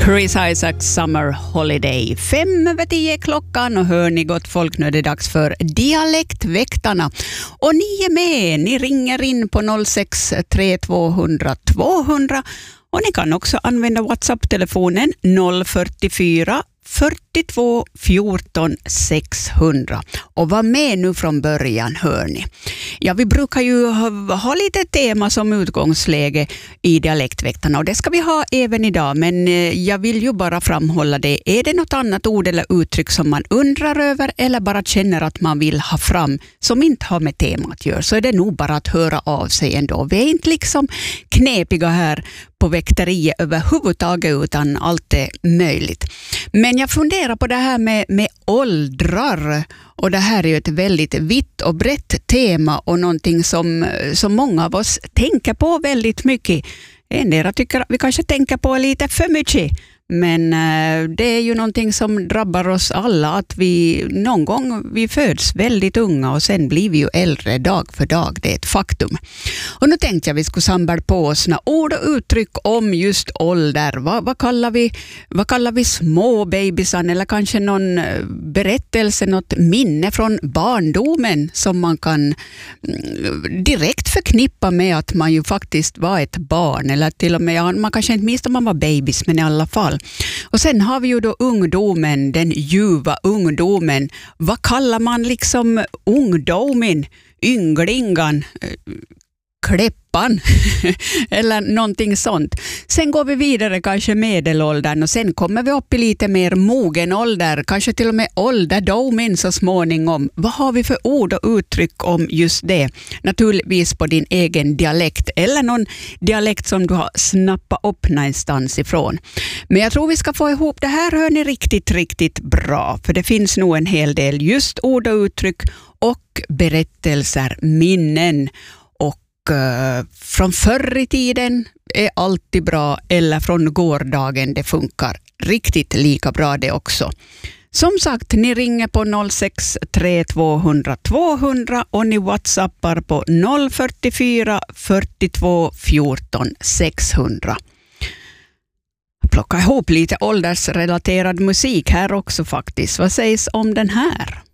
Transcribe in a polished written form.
Chris Isaacs Summer Holiday. 5:10 klockan och hör ni gott folk, nu är det dags för Dialektväktarna. Och ni är med, ni ringer in på 06 3200 200 och ni kan också använda WhatsApp-telefonen 044 42 14 600. Och var med nu från början, hör ni. Ja, vi brukar ju ha lite tema som utgångsläge i Dialektväktarna och det ska vi ha även idag, men jag vill ju bara framhålla det. Är det något annat ord eller uttryck som man undrar över eller bara känner att man vill ha fram som inte har med temat att göra, så är det nog bara att höra av sig ändå. Vi är inte liksom knepiga här på väkteriet överhuvudtaget, utan allt är möjligt. Men jag funderar på det här med åldrar, och det här är ju ett väldigt vitt och brett tema och någonting som många av oss tänker på väldigt mycket. En del tycker att vi kanske tänker på lite för mycket, men det är ju någonting som drabbar oss alla, att vi någon gång vi föds väldigt unga och sen blir vi ju äldre dag för dag, det är ett faktum. Och nu tänkte jag vi skulle samla på oss några ord och uttryck om just ålder. Vad kallar vi små babysan, eller kanske någon berättelse, något minne från barndomen som man kan direkt förknippa med att man ju faktiskt var ett barn, eller till och med, man kanske inte minst om man var babys, men i alla fall. Och sen har vi ju då ungdomen, den ljuva ungdomen. Vad kallar man liksom ungdomen, ynglingan, kläppan eller någonting sånt. Sen går vi vidare kanske medelåldern och sen kommer vi upp i lite mer mogen ålder, kanske till och med ålderdomen så småningom. Vad har vi för ord och uttryck om just det? Naturligtvis på din egen dialekt eller någon dialekt som du har snappat upp någonstans ifrån. Men jag tror vi ska få ihop det här, hör ni, riktigt bra, för det finns nog en hel del just ord och uttryck och berättelser, minnen. Från förr i tiden är alltid bra, eller från gårdagen, det funkar riktigt lika bra det också. Som sagt, ni ringer på 06 3200 200 och ni whatsappar på 044 42 14 600. Plocka ihop lite åldersrelaterad musik här också faktiskt. Vad sägs om den här?